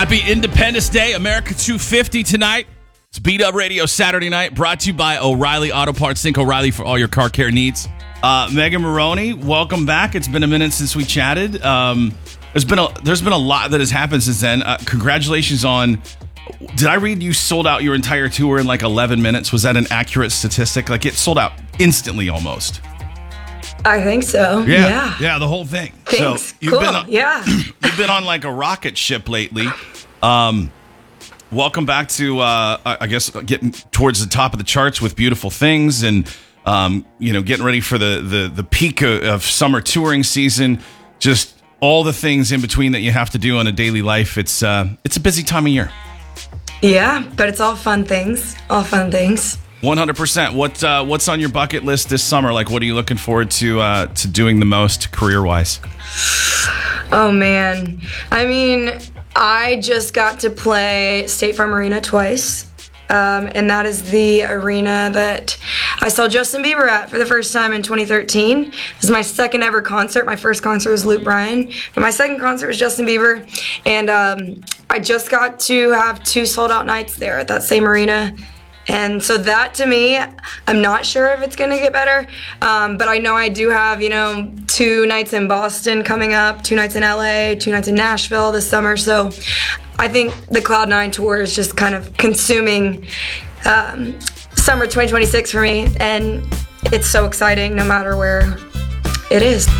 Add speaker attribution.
Speaker 1: Happy Independence Day, America 250 tonight. It's Beat Up Radio Saturday night, brought to you by O'Reilly Auto Parts. Think O'Reilly for all your car care needs. Megan Maroney, welcome back. It's been a minute since we chatted. There's been a lot that has happened since then. Congratulations on. Did I read you sold out your entire tour in like 11 minutes? Was that an accurate statistic? Like it sold out instantly almost.
Speaker 2: I think so.
Speaker 1: Yeah, the whole thing.
Speaker 2: Thanks.
Speaker 1: So you've
Speaker 2: cool.
Speaker 1: been on, you've been on like a rocket ship lately. Welcome back to I guess getting towards the top of the charts with Beautiful Things and getting ready for the peak of summer touring season. Just all the things in between that you have to do in a daily life. It's a busy time of year.
Speaker 2: Yeah, but it's all fun things.
Speaker 1: 100%. What's on your bucket list this summer? Like, what are you looking forward to doing the most career-wise?
Speaker 2: Oh, man. I mean, I just got to play State Farm Arena twice. And that is the arena that I saw Justin Bieber at for the first time in 2013. This is my second ever concert. My first concert was Luke Bryan, but my second concert was Justin Bieber. And I just got to have 2 sold-out nights there at that same arena. And so that, to me, I'm not sure if it's going to get better, but I know I do have, 2 nights in Boston coming up, 2 nights in LA, 2 nights in Nashville this summer. So I think the Cloud9 tour is just kind of consuming summer 2026 for me, and it's so exciting no matter where it is.